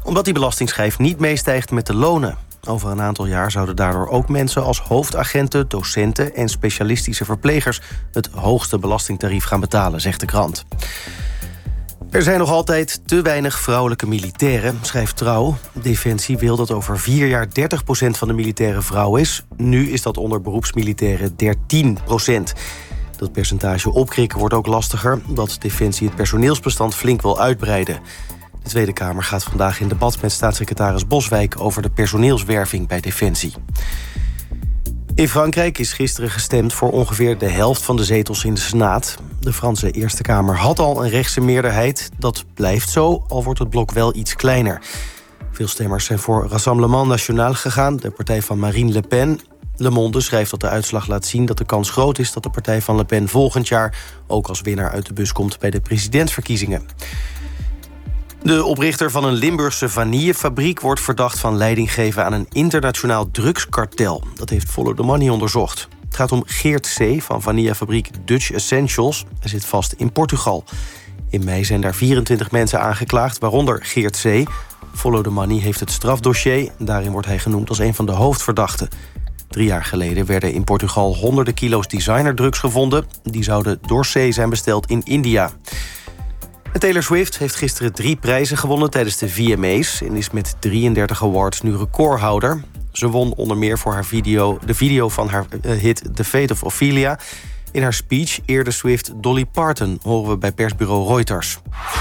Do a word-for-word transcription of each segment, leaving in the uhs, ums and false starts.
Omdat die belastingschijf niet meestijgt met de lonen. Over een aantal jaar zouden daardoor ook mensen als hoofdagenten, docenten en specialistische verplegers het hoogste belastingtarief gaan betalen, zegt de krant. Er zijn nog altijd te weinig vrouwelijke militairen, schrijft Trouw. Defensie wil dat over vier jaar dertig procent van de militairen vrouw is. Nu is dat onder beroepsmilitairen dertien procent. Dat percentage opkrikken wordt ook lastiger, omdat Defensie het personeelsbestand flink wil uitbreiden. De Tweede Kamer gaat vandaag in debat met staatssecretaris Boswijk over de personeelswerving bij Defensie. In Frankrijk is gisteren gestemd voor ongeveer de helft van de zetels in de Senaat. De Franse Eerste Kamer had al een rechtse meerderheid. Dat blijft zo, al wordt het blok wel iets kleiner. Veel stemmers zijn voor Rassemblement National gegaan, de partij van Marine Le Pen. Le Monde schrijft dat de uitslag laat zien dat de kans groot is dat de partij van Le Pen volgend jaar ook als winnaar uit de bus komt bij de presidentsverkiezingen. De oprichter van een Limburgse vanillefabriek wordt verdacht van leiding geven aan een internationaal drugskartel. Dat heeft Follow the Money onderzocht. Het gaat om Geert C. van vanillefabriek Dutch Essentials. Hij zit vast in Portugal. In mei zijn daar vierentwintig mensen aangeklaagd, waaronder Geert C. Follow the Money heeft het strafdossier. Daarin wordt hij genoemd als een van de hoofdverdachten. Drie jaar geleden werden in Portugal honderden kilo's designerdrugs gevonden. Die zouden door C. zijn besteld in India. En Taylor Swift heeft gisteren drie prijzen gewonnen tijdens de V M A's... en is met drieëndertig awards nu recordhouder. Ze won onder meer voor haar video, de video van haar hit The Fate of Ophelia. In haar speech eerde Swift Dolly Parton, horen we bij persbureau Reuters.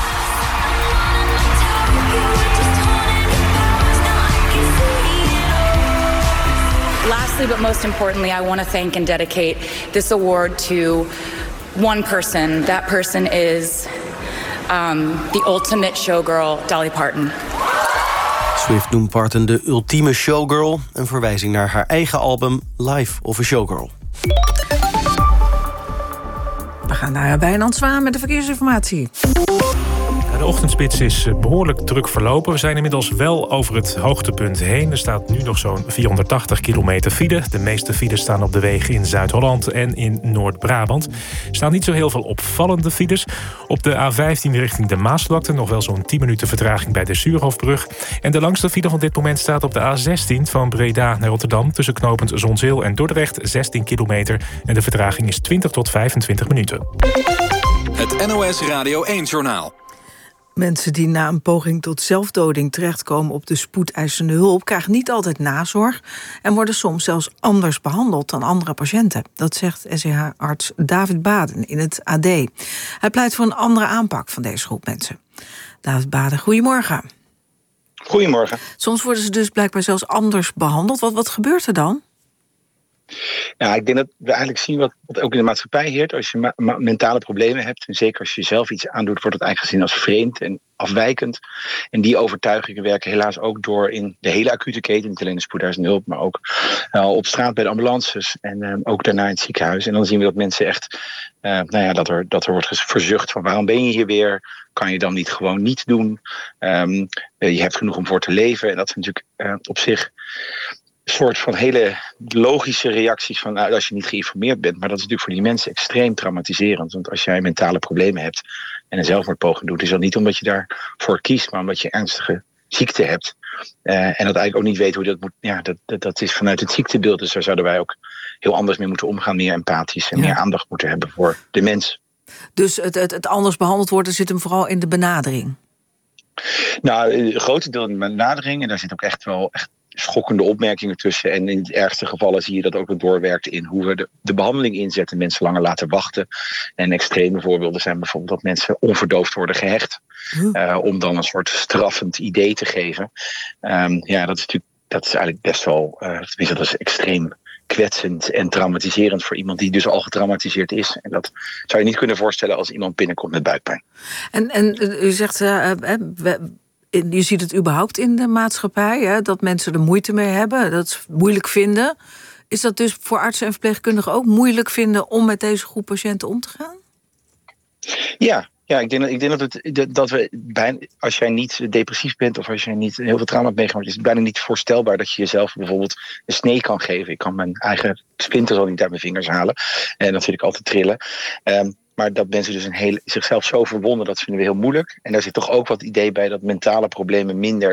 Lastly, but most importantly, I want to thank and dedicate this award to one person. That person is um, the ultimate showgirl, Dolly Parton. Swift noemt Parton de ultieme showgirl, een verwijzing naar haar eigen album Life of a Showgirl. We gaan naar Wijnand Zwaan met de verkeersinformatie. De ochtendspits is behoorlijk druk verlopen. We zijn inmiddels wel over het hoogtepunt heen. Er staat nu nog zo'n vierhonderdtachtig kilometer file. De meeste files staan op de wegen in Zuid-Holland en in Noord-Brabant. Er staan niet zo heel veel opvallende files. Op de A vijftien richting de Maasvlakte nog wel zo'n tien minuten vertraging bij de Suurhofbrug. En de langste file van dit moment staat op de A zestien van Breda naar Rotterdam, tussen knooppunt Zonzeel en Dordrecht, zestien kilometer. En de vertraging is twintig tot vijfentwintig minuten. Het N O S Radio één-journaal. Mensen die na een poging tot zelfdoding terechtkomen op de spoedeisende hulp krijgen niet altijd nazorg en worden soms zelfs anders behandeld dan andere patiënten. Dat zegt S C H-arts David Baden in het A D. Hij pleit voor een andere aanpak van deze groep mensen. David Baden, goedemorgen. Goedemorgen. Soms worden ze dus blijkbaar zelfs anders behandeld. Wat, wat gebeurt er dan? Ja, ik denk dat we eigenlijk zien wat, wat ook in de maatschappij heert. Als je ma- ma- mentale problemen hebt, en zeker als je zelf iets aandoet, wordt het eigenlijk gezien als vreemd en afwijkend. En die overtuigingen werken helaas ook door in de hele acute keten, niet alleen de spoedeisende hulp, maar ook uh, op straat bij de ambulances en uh, ook daarna in het ziekenhuis. En dan zien we dat mensen echt, uh, nou ja, dat er, dat er wordt verzucht van waarom ben je hier weer? Kan je dan niet gewoon niet doen? Um, je hebt genoeg om voor te leven. En dat is natuurlijk uh, op zich een soort van hele logische reacties van nou, als je niet geïnformeerd bent. Maar dat is natuurlijk voor die mensen extreem traumatiserend. Want als jij mentale problemen hebt en een zelfmoordpoging doet, is dat niet omdat je daarvoor kiest, maar omdat je ernstige ziekte hebt. Uh, en dat eigenlijk ook niet weet hoe dat moet. Ja, dat, dat, dat is vanuit het ziektebeeld. Dus daar zouden wij ook heel anders mee moeten omgaan. Meer empathisch en ja. meer aandacht moeten hebben voor de mens. Dus het, het, het anders behandeld worden zit hem vooral in de benadering? Nou, een groot deel in de benadering. En daar zit ook echt wel echt schokkende opmerkingen tussen. En in het ergste gevallen zie je dat ook doorwerkt in hoe we de, de behandeling inzetten. Mensen langer laten wachten. En extreme voorbeelden zijn bijvoorbeeld dat mensen onverdoofd worden gehecht. Uh, om dan een soort straffend idee te geven. Um, ja, dat is natuurlijk dat is eigenlijk best wel, uh, dat is extreem kwetsend en traumatiserend voor iemand die dus al getraumatiseerd is. En dat zou je niet kunnen voorstellen als iemand binnenkomt met buikpijn. En, en u zegt, uh, we, je ziet het überhaupt in de maatschappij, hè, dat mensen er moeite mee hebben, dat ze het moeilijk vinden. Is dat dus voor artsen en verpleegkundigen ook moeilijk vinden om met deze groep patiënten om te gaan? Ja. Ja, ik denk, dat, ik denk dat, het, dat we bijna, als jij niet depressief bent of als jij niet heel veel trauma hebt meegemaakt, is het bijna niet voorstelbaar dat je jezelf bijvoorbeeld een snee kan geven. Ik kan mijn eigen splinters al niet uit mijn vingers halen. En dat vind ik altijd trillen. Um, maar dat mensen dus een hele, zichzelf zo verwonden, dat vinden we heel moeilijk. En daar zit toch ook wat idee bij dat mentale problemen minder